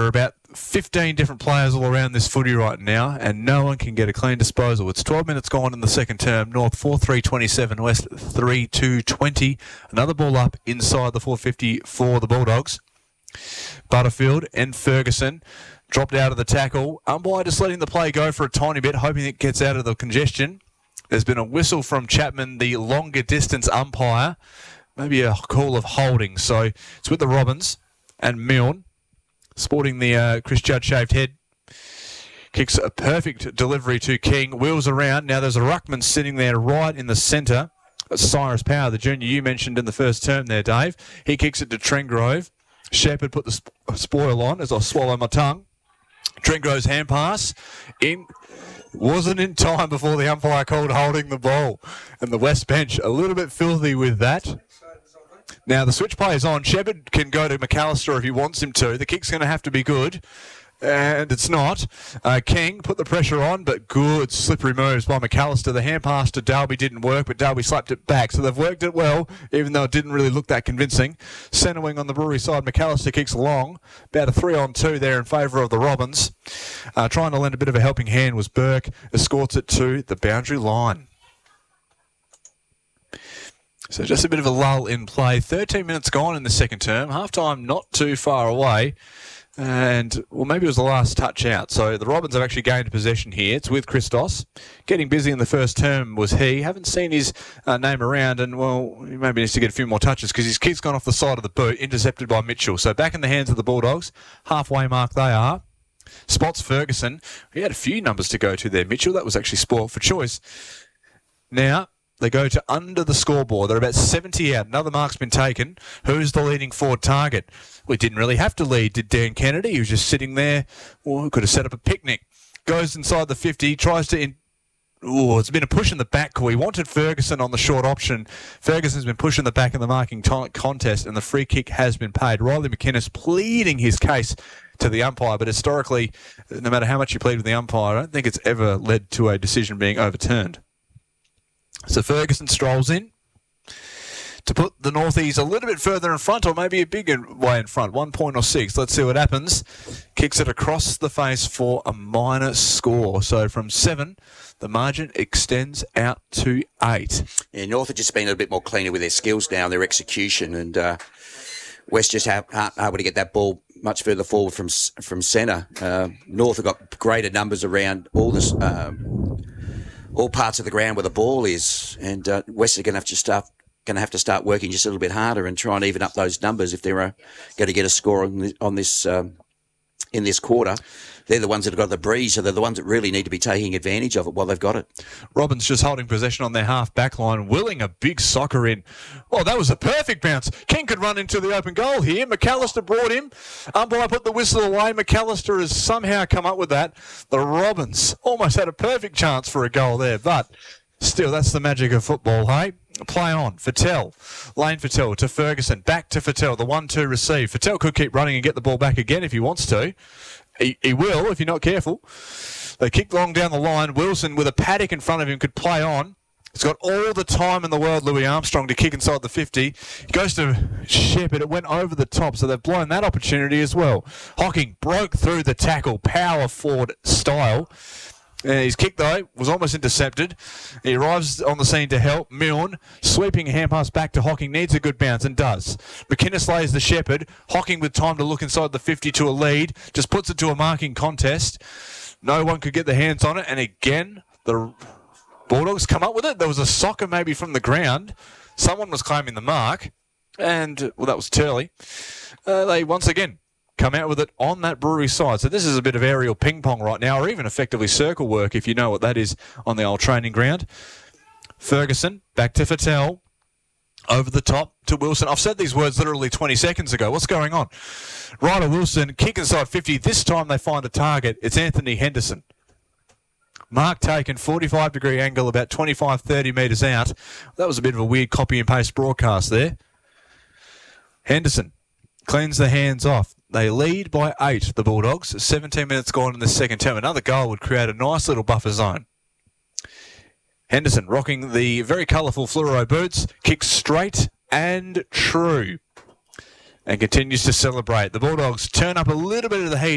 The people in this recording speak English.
are about 15 different players all around this footy right now, and no one can get a clean disposal. It's 12 minutes gone in the second term. North 4-3-27, West 3-2-20. Another ball up inside the 450 for the Bulldogs. Butterfield and Ferguson dropped out of the tackle. Umpire just letting the play go for a tiny bit, hoping it gets out of the congestion. There's been a whistle from Chapman, the longer distance umpire. Maybe a call of holding. So it's with the Robins and Milne. Sporting the Chris Judd shaved head. Kicks a perfect delivery to King. Wheels around. Now there's a ruckman sitting there right in the centre. Cyrus Power, the junior you mentioned in the first term there, Dave. He kicks it to Trengrove. Shepherd put the spoil on as I swallow my tongue. Trengrove's hand pass in. Wasn't in time before the umpire called holding the ball. And the West bench a little bit filthy with that. Now, the switch play is on. Shepherd can go to McAllister if he wants him to. The kick's going to have to be good, and it's not. King put the pressure on, but good slippery moves by McAllister. The hand pass to Dalby didn't work, but Dalby slapped it back. So they've worked it well, even though it didn't really look that convincing. Centre wing on the Brewery side. McAllister kicks long. About a 3-on-2 there in favour of the Robins. Trying to lend a bit of a helping hand was Burke. Escorts it to the boundary line. So just a bit of a lull in play. 13 minutes gone in the second term. Half-time not too far away. And, well, maybe it was the last touch out. So the Robins have actually gained possession here. It's with Christos. Getting busy in the first term was he. Haven't seen his name around. And, well, he maybe needs to get a few more touches because his kick's gone off the side of the boot, intercepted by Mitchell. So back in the hands of the Bulldogs. Halfway mark they are. Spots Ferguson. He had a few numbers to go to there, Mitchell. That was actually spoilt for choice. Now they go to under the scoreboard. They're about 70 out. Another mark's been taken. Who's the leading forward target? We didn't really have to lead, did Dan Kennedy? He was just sitting there. Well, we could have set up a picnic. Goes inside the 50, tries to... it's been a push in the back. We wanted Ferguson on the short option. Ferguson's been pushing the back in the marking contest, and the free kick has been paid. Riley McInnes pleading his case to the umpire, but historically, no matter how much you plead with the umpire, I don't think it's ever led to a decision being overturned. So Ferguson strolls in to put the Northies a little bit further in front, or maybe a bigger way in front, 1 point or 6. Let's see what happens. Kicks it across the face for a minor score. So from 7, the margin extends out to 8. Yeah, North have just been a bit more cleaner with their skills now, their execution, and West just aren't able to get that ball much further forward from centre. North have got greater numbers around all this. All parts of the ground where the ball is, and West are going to have to start working just a little bit harder and try and even up those numbers if they're going to get a score on this in this quarter. They're the ones that have got the breeze, so they're the ones that really need to be taking advantage of it while they've got it. Robins just holding possession on their half-back line, willing a big soccer in. Oh, that was a perfect bounce. King could run into the open goal here. McAllister brought him. Umpire put the whistle away. McAllister has somehow come up with that. The Robins almost had a perfect chance for a goal there, but still, that's the magic of football, hey? Play on. Fattel. Lane Fattel to Ferguson. Back to Fattel. The 1-2 receive. Fattel could keep running and get the ball back again if he wants to. He will if you're not careful. They kick long down the line. Wilson, with a paddock in front of him, could play on. He's got all the time in the world, Louis Armstrong, to kick inside the 50. He goes to Shepherd. It went over the top, so they've blown that opportunity as well. Hocking broke through the tackle, power forward style. His kick, though, was almost intercepted. He arrives on the scene to help. Milne, sweeping a hand pass back to Hocking, needs a good bounce and does. McInnes lays the Shepherd. Hocking with time to look inside the 50 to a lead. Just puts it to a marking contest. No one could get their hands on it. And again, the Bulldogs come up with it. There was a soccer maybe from the ground. Someone was claiming the mark. And, well, that was Turley. They once again come out with it on that Brewery side. So this is a bit of aerial ping pong right now, or even effectively circle work if you know what that is on the old training ground. Ferguson, back to Fattel. Over the top to Wilson. I've said these words literally 20 seconds ago. What's going on? Ryder Wilson, kick inside 50. This time they find a target. It's Anthony Henderson. Mark taken, 45-degree angle, about 25, 30 metres out. That was a bit of a weird copy and paste broadcast there. Henderson cleans the hands off. They lead by 8, the Bulldogs. 17 minutes gone in the second term. Another goal would create a nice little buffer zone. Henderson rocking the very colourful fluoro boots, kicks straight and true, and continues to celebrate. The Bulldogs turn up a little bit of the heat